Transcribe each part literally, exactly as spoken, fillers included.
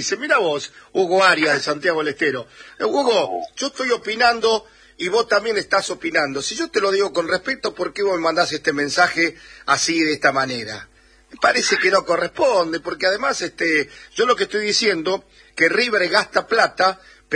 dice, mira vos, Hugo Arias de Santiago del Estero. Eh, Hugo, yo estoy opinando y vos también estás opinando. Si yo te lo digo con respeto, ¿por qué vos me mandás este mensaje así, de esta manera? Me parece que no corresponde, porque además este, yo lo que estoy diciendo, que River gasta plata,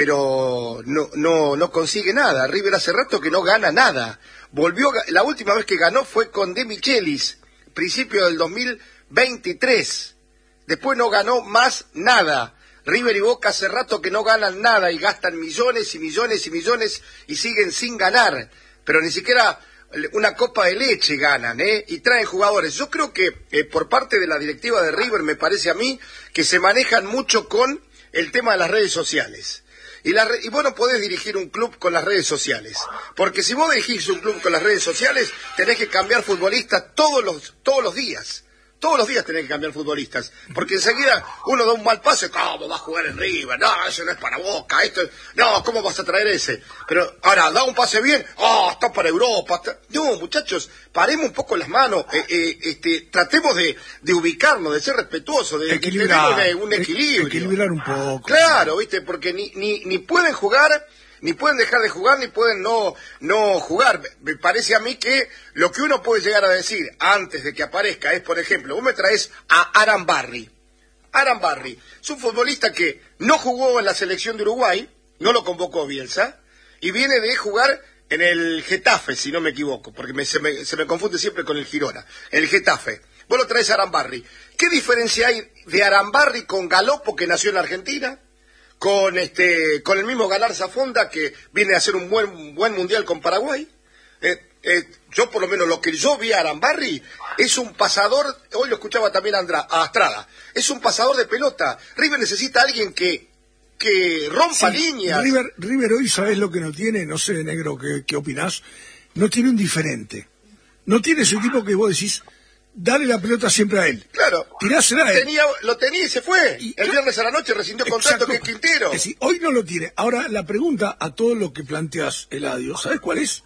pero no, no, no consigue nada. River hace rato que no gana nada. Volvió, la última vez que ganó fue con De Michelis, principio del dos mil veintitrés. Después no ganó más nada. River y Boca hace rato que no ganan nada y gastan millones y millones y millones y siguen sin ganar. Pero ni siquiera una copa de leche ganan, ¿eh? Y traen jugadores. Yo creo que eh, por parte de la directiva de River, me parece a mí, que se manejan mucho con el tema de las redes sociales. Y, la re y vos no podés dirigir un club con las redes sociales. Porque si vos dirigís un club con las redes sociales, tenés que cambiar futbolistas todos los, todos los días. Todos los días tenés que cambiar futbolistas, porque enseguida uno da un mal pase, ¿cómo va a jugar en River? No, eso no es para Boca, esto es... no, ¿cómo vas a traer ese? Pero ahora, da un pase bien, ah, oh, está para Europa, está... no, muchachos, paremos un poco las manos, eh, eh, este, tratemos de, de ubicarnos, de ser respetuosos, de equilibrar, tener un, un equilibrio. Equilibrar un poco. Claro, viste, porque ni, ni, ni pueden jugar... ni pueden dejar de jugar, ni pueden no, no jugar. Me parece a mí que lo que uno puede llegar a decir antes de que aparezca es, por ejemplo, vos me traes a Aram Barry. Aram Barry es un futbolista que no jugó en la selección de Uruguay, no lo convocó Bielsa, y viene de jugar en el Getafe, si no me equivoco, porque me, se, me, se me confunde siempre con el Girona. El Getafe. Vos lo traes a Aram Barry. ¿Qué diferencia hay de Aram Barry con Galopo, que nació en Argentina? Con este, con el mismo Galarza Fonda, que viene a hacer un buen, un buen mundial con Paraguay. Eh, eh, yo por lo menos lo que yo vi a Arambarri es un pasador, hoy lo escuchaba también a, Andra, a Astrada, es un pasador de pelota. River necesita a alguien que, que rompa sí, líneas. River, River hoy, ¿sabés lo que no tiene? No sé, negro, ¿qué, qué opinás? No tiene un diferente. No tiene ese tipo que vos decís, dale la pelota siempre a él. Claro. Tirásela a él. Tenía, lo tenía y se fue. Y, el viernes a la noche rescindió contrato, que es Quintero. Es decir, hoy no lo tiene. Ahora, la pregunta a todo lo que planteas, Eladio, ¿sabes cuál es?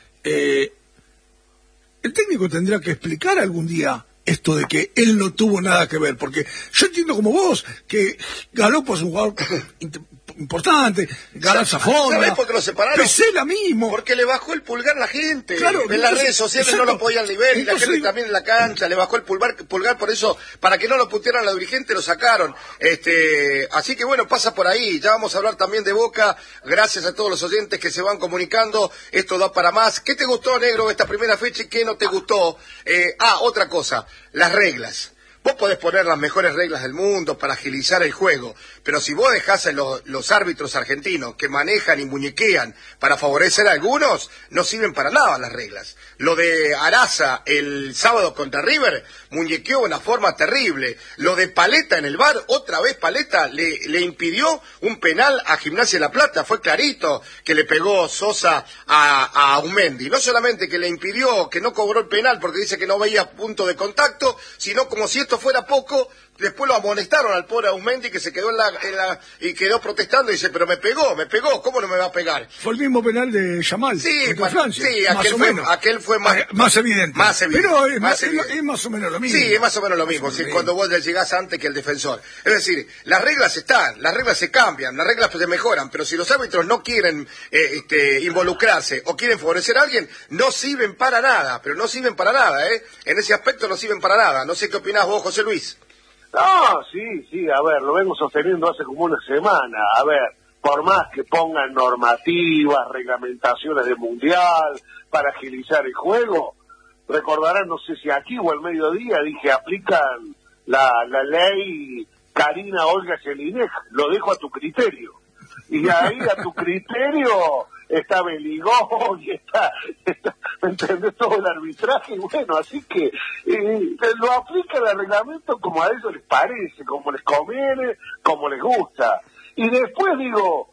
Eh, el técnico tendrá que explicar algún día esto de que él no tuvo nada que ver. Porque yo entiendo como vos que Galopo es un jugador importante, Galarza Fonda. ¿Sabés por qué lo separaron? Pesela mismo. Porque le bajó el pulgar a la gente. Claro, en entonces, las redes sociales exacto. No lo podían ni ver, y la gente también en la cancha le bajó el pulgar, pulgar, por eso, para que no lo putearan a los dirigentes, lo sacaron. Este, así que bueno, pasa por ahí. Ya vamos a hablar también de Boca. Gracias a todos los oyentes que se van comunicando. Esto da para más. ¿Qué te gustó, negro, esta primera fecha y qué no te gustó? Eh, ah, otra cosa, las reglas. Vos podés poner las mejores reglas del mundo para agilizar el juego, pero si vos dejás a los, los árbitros argentinos que manejan y muñequean para favorecer a algunos, no sirven para nada las reglas. Lo de Araza el sábado contra River, muñequeó de una forma terrible. Lo de Paleta en el V A R, otra vez Paleta le, le impidió un penal a Gimnasia de La Plata. Fue clarito que le pegó Sosa a, a Aumendi. No solamente que le impidió, que no cobró el penal porque dice que no veía punto de contacto, sino como si esto fuera poco, después lo amonestaron al pobre Aumendi, que se quedó en la, en la y quedó protestando y dice, pero me pegó, me pegó, ¿cómo no me va a pegar? Fue el mismo penal de Yamal sí, contra Francia. Sí, aquel fue, aquel fue más, ah, más evidente. Más evidente. Pero es, más más, evidente. es más o menos lo mismo. Sí, es más o menos lo mismo, sí, cuando vos le llegás antes que el defensor. Es decir, las reglas están, las reglas se cambian, las reglas se mejoran, pero si los árbitros no quieren eh, este, involucrarse o quieren favorecer a alguien, no sirven para nada, pero no sirven para nada, ¿eh? En ese aspecto no sirven para nada. No sé qué opinás vos, José Luis. No, sí, sí, a ver, lo vengo sosteniendo hace como una semana. A ver, por más que pongan normativas, reglamentaciones de mundial para agilizar el juego, recordarán, no sé si aquí o al mediodía, dije, aplican la, la ley Karina Olga Jelinek, lo dejo a tu criterio. Y ahí a tu criterio está Beligón y está, está, ¿me entendés? Todo el arbitraje, y bueno, así que eh, lo aplican el reglamento como a ellos les parece, como les conviene, como les gusta. Y después digo,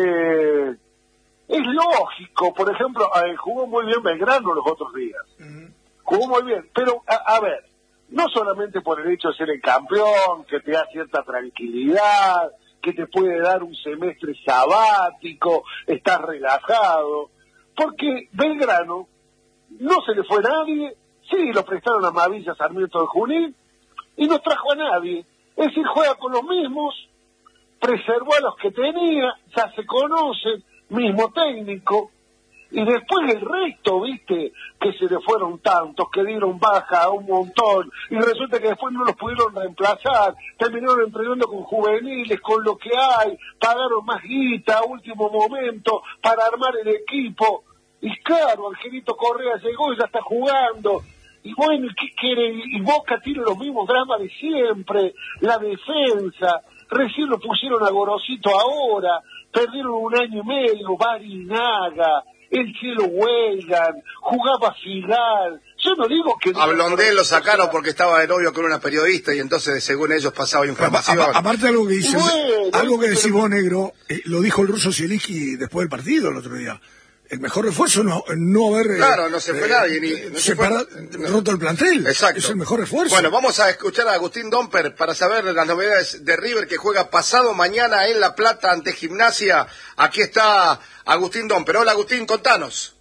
eh, es lógico, por ejemplo, eh, jugó muy bien Belgrano los otros días, uh-huh. Jugó muy bien, pero a, a ver, no solamente por el hecho de ser el campeón, que te da cierta tranquilidad, que te puede dar un semestre sabático, estás relajado, porque Belgrano no se le fue nadie, sí, lo prestaron a Mavilla Sarmiento de Junín, y no trajo a nadie, es decir, juega con los mismos, preservó a los que tenía, ya se conocen, mismo técnico, y después el resto, viste, que se le fueron tantos, que dieron baja a un montón, y resulta que después no los pudieron reemplazar, terminaron entrenando con juveniles, con lo que hay, pagaron más guita a último momento para armar el equipo, y claro, Angelito Correa llegó y ya está jugando, y bueno, ¿qué quiere? Y Boca tiene los mismos dramas de siempre, la defensa, recién lo pusieron a Gorosito ahora, perdieron un año y medio, Barinaga, el Cielo Huelgan, jugaba Figal. Yo no digo que... A Blondel lo sacaron porque estaba de novio con una periodista y entonces, según ellos, pasaba información. A, a, aparte algo que dice, bueno, algo que pero... decís vos, negro, eh, lo dijo el ruso Zielinski después del partido el otro día. El mejor refuerzo no, no haber... Claro, no se fue eh, nadie. Ni, no se separa, fue... roto el plantel. Exacto. Es el mejor refuerzo. Bueno, vamos a escuchar a Agustín Domper para saber las novedades de River que juega pasado mañana en La Plata ante Gimnasia. Aquí está Agustín Domper. Hola Agustín, contanos.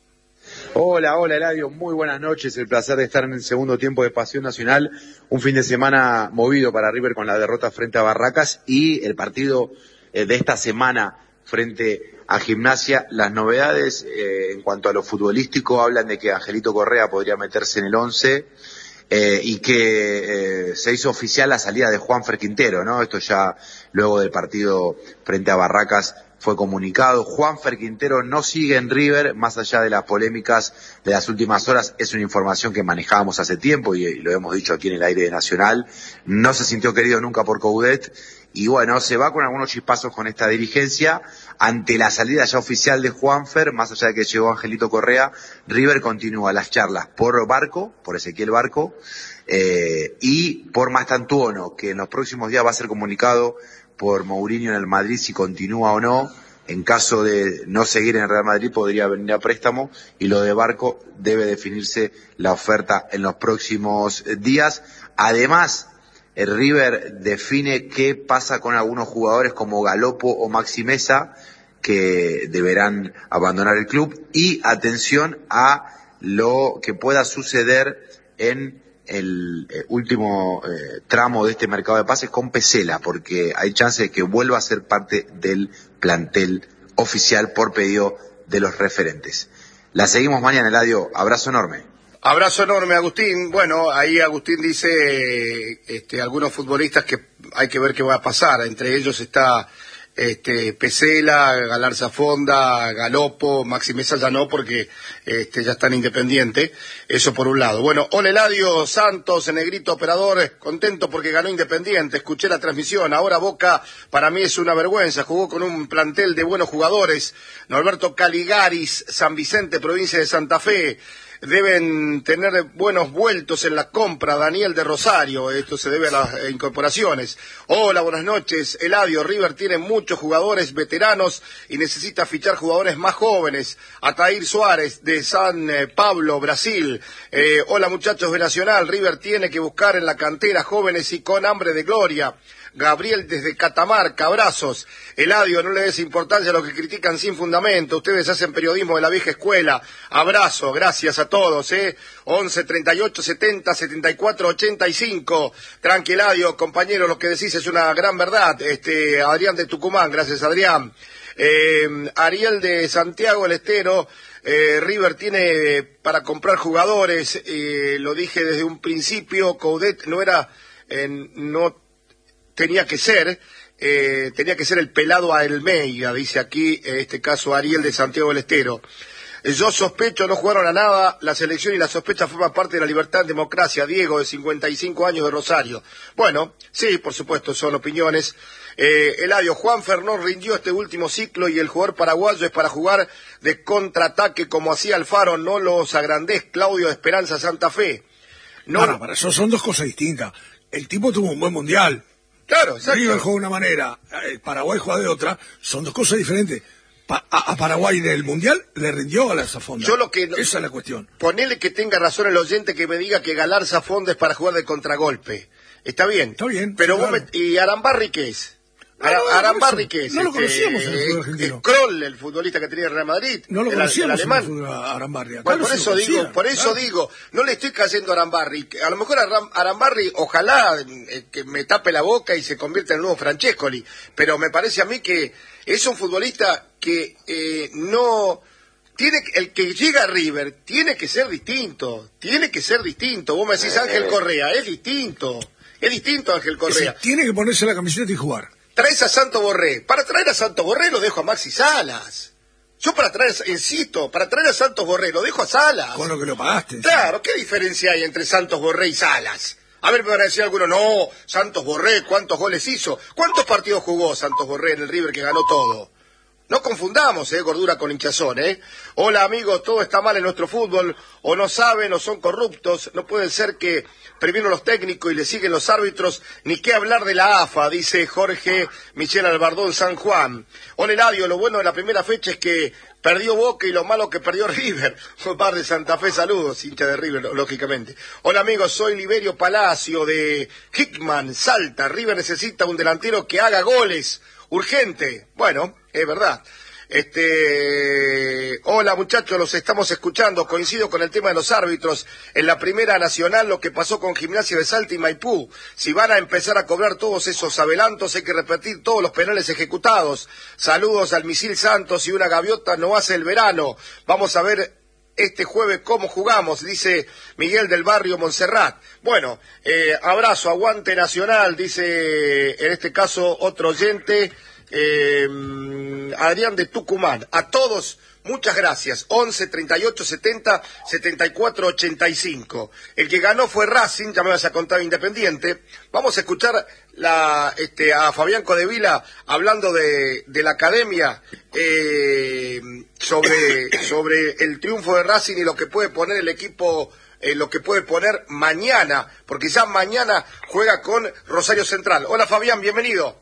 Hola, hola Eladio, muy buenas noches, el placer de estar en el segundo tiempo de Pasión Nacional, un fin de semana movido para River con la derrota frente a Barracas y el partido eh, de esta semana frente a Gimnasia. Las novedades eh, en cuanto a lo futbolístico hablan de que Angelito Correa podría meterse en el once eh, y que eh, se hizo oficial la salida de Juanfer Quintero, ¿no? Esto ya luego del partido frente a Barracas fue comunicado. Juanfer Quintero no sigue en River, más allá de las polémicas de las últimas horas, es una información que manejábamos hace tiempo y, y lo hemos dicho aquí en el aire de Nacional. No se sintió querido nunca por Coudet y bueno, se va con algunos chispazos con esta dirigencia. Ante la salida ya oficial de Juanfer, más allá de que llegó Angelito Correa, River continúa las charlas por Barco, por Ezequiel Barco, eh, y por Mastantuono, que en los próximos días va a ser comunicado por Mourinho en el Madrid si continúa o no. En caso de no seguir en el Real Madrid podría venir a préstamo, y lo de Barco debe definirse la oferta en los próximos días. Además, el River define qué pasa con algunos jugadores como Galopo o Maxi Mesa, que deberán abandonar el club, y atención a lo que pueda suceder en el eh, último eh, tramo de este mercado de pases con Pesela, porque hay chance de que vuelva a ser parte del plantel oficial por pedido de los referentes. La seguimos mañana, Eladio. Abrazo enorme. Abrazo enorme, Agustín. Bueno, ahí Agustín dice este, algunos futbolistas que hay que ver qué va a pasar. Entre ellos está este, Pesela, Galarza Fonda, Galopo, Maxi Mesa ya no, porque este, ya están independientes. Eso por un lado. Bueno, hola Eladio Santos, Negrito Operador, contento porque ganó Independiente. Escuché la transmisión. Ahora Boca para mí es una vergüenza. Jugó con un plantel de buenos jugadores. Norberto Caligaris, San Vicente, provincia de Santa Fe. Deben tener buenos vueltos en la compra. Daniel de Rosario, esto se debe a las incorporaciones. Hola, buenas noches. Eladio, River tiene muchos jugadores veteranos y necesita fichar jugadores más jóvenes. Atair Suárez de San Pablo, Brasil. Eh, hola muchachos de Nacional, River tiene que buscar en la cantera jóvenes y con hambre de gloria. Gabriel desde Catamarca, abrazos. Eladio, no le des importancia a los que critican sin fundamento. Ustedes hacen periodismo de la vieja escuela. Abrazo, gracias a todos, ¿eh? once, treinta y ocho, setenta, setenta y cuatro, ochenta y cinco. Tranqui, Eladio, compañero, lo que decís es una gran verdad. Este, Adrián de Tucumán, gracias Adrián. Eh, Ariel de Santiago del Estero. Eh, River tiene para comprar jugadores, eh, lo dije desde un principio. Coudet no era, eh, no tenía que ser, eh, tenía que ser el pelado a Almeida, dice aquí, en este caso Ariel de Santiago del Estero. Eh, yo sospecho, no jugaron a nada, la selección y la sospecha forman parte de la libertad y democracia. Diego, de cincuenta y cinco años, de Rosario. Bueno, sí, por supuesto, son opiniones. Eh, Eladio, Juanfer no rindió este último ciclo y el jugador paraguayo es para jugar de contraataque como hacía Alfaro, no los agrandés. Claudio de Esperanza Santa Fe. No, no, para eso son dos cosas distintas. El tipo tuvo un buen mundial. Claro, exacto. River juega de una manera, el Paraguay juega de otra, son dos cosas diferentes. Pa a, a Paraguay del Mundial le rindió Galarza Fonda. Yo lo que no, esa es la cuestión. Ponele que tenga razón el oyente que me diga que Galarza Fonda es para jugar de contragolpe. Está bien. Está bien. Pero sí, vos claro. me, ¿y Arambarri qué es? Ara, no, no, Arambarri, ¿qué es? No lo este, conocíamos en el fútbol argentino. Kroll, el futbolista que tenía el Real Madrid. No lo el, conocíamos el en el fútbol Arambarri. Acá bueno, no por eso conocía, digo, por eso claro. digo, no le estoy cayendo a Arambarri. A lo mejor Aram, Arambarri, ojalá eh, que me tape la boca y se convierta en el nuevo Francescoli. Pero me parece a mí que es un futbolista que eh, no... Tiene, el que llega a River tiene que ser distinto, tiene que ser distinto. Vos me decís Ángel Correa, es distinto, es distinto Ángel Correa. Es, tiene que ponerse la camiseta y jugar. Traes a Santos Borré, para traer a Santos Borré lo dejo a Maxi Salas. Yo para traer, insisto, para traer a Santos Borré lo dejo a Salas. Con lo que lo pagaste. Claro, ¿qué diferencia hay entre Santos Borré y Salas? A ver, me van a decir algunos, no, Santos Borré, ¿cuántos goles hizo? ¿Cuántos partidos jugó Santos Borré en el River que ganó todo? No confundamos, eh, gordura con hinchazón, eh. Hola amigos, todo está mal en nuestro fútbol, o no saben, o son corruptos, no puede ser que primero los técnicos y le siguen los árbitros, ni qué hablar de la A F A, dice Jorge Michel Albardón San Juan. Hola Eladio, lo bueno de la primera fecha es que perdió Boca y lo malo que perdió River. Omar de Santa Fe, saludos, hincha de River, lógicamente. Hola amigos, soy Liberio Palacio de Hickman, Salta. River necesita un delantero que haga goles. Urgente. Bueno, es verdad. Este, hola muchachos, los estamos escuchando. Coincido con el tema de los árbitros. En la Primera Nacional, lo que pasó con Gimnasia de Salta y Maipú. Si van a empezar a cobrar todos esos adelantos, hay que repetir todos los penales ejecutados. Saludos al Misil Santos y una gaviota no hace el verano. Vamos a ver este jueves cómo jugamos, dice Miguel del Barrio Montserrat. Bueno, eh, abrazo, aguante Nacional, dice en este caso otro oyente, eh, Adrián de Tucumán. A todos, muchas gracias. once, treinta y ocho, setenta, setenta y cuatro, ochenta y cinco. El que ganó fue Racing, ya me vas a contar Independiente. Vamos a escuchar la, este, a Fabián Codevila hablando de, de la academia, eh, sobre, sobre el triunfo de Racing y lo que puede poner el equipo, eh, lo que puede poner mañana, porque ya mañana juega con Rosario Central. Hola Fabián, bienvenido.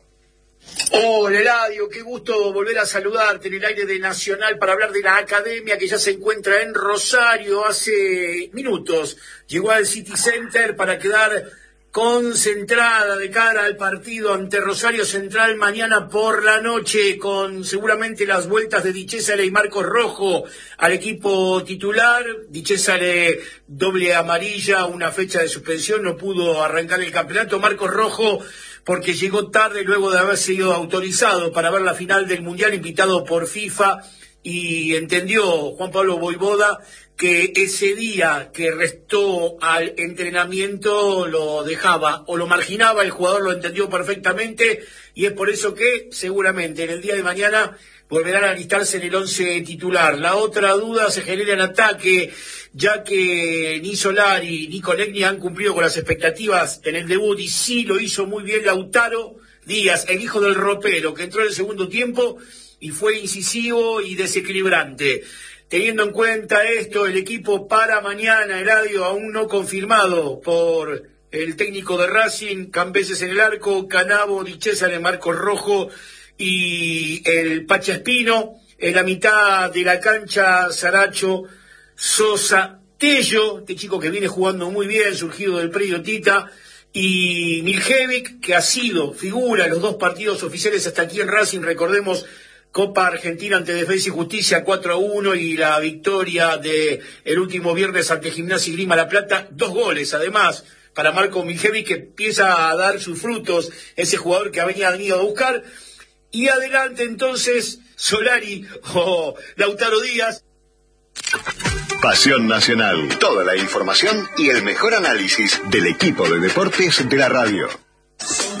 Hola Eladio, qué gusto volver a saludarte en el aire de Nacional para hablar de la academia que ya se encuentra en Rosario. Hace minutos llegó al City Center para quedar concentrada de cara al partido ante Rosario Central mañana por la noche, con seguramente las vueltas de Di Cesare y Marcos Rojo al equipo titular. Di Cesare doble amarilla, una fecha de suspensión, no pudo arrancar el campeonato. Marcos Rojo porque llegó tarde luego de haber sido autorizado para ver la final del Mundial, invitado por FIFA, y entendió Juan Pablo Voivoda que ese día que restó al entrenamiento lo dejaba o lo marginaba. El jugador lo entendió perfectamente y es por eso que seguramente en el día de mañana volverán a alistarse en el once titular. La otra duda se genera en ataque, ya que ni Solari ni Conegni han cumplido con las expectativas en el debut, y sí lo hizo muy bien Lautaro Díaz, el hijo del ropero, que entró en el segundo tiempo y fue incisivo y desequilibrante. Teniendo en cuenta esto, el equipo para mañana, Eladio, aún no confirmado por el técnico de Racing, Cambeses en el arco, Canavo, Di Cesare, Marcos Rojo y el Pacha Espino. En la mitad de la cancha, Saracho, Sosa, Tello, este chico que viene jugando muy bien, surgido del predio Tita, y Miljevic, que ha sido figura en los dos partidos oficiales hasta aquí en Racing. Recordemos Copa Argentina ante Defensa y Justicia cuatro a uno y la victoria de el último viernes ante Gimnasia y Grima La Plata, dos goles además para Marco Miljevic, que empieza a dar sus frutos, ese jugador que había venido a buscar. Y adelante entonces Solari o Lautaro Díaz. Pasión Nacional, toda la información y el mejor análisis del equipo de deportes de la radio.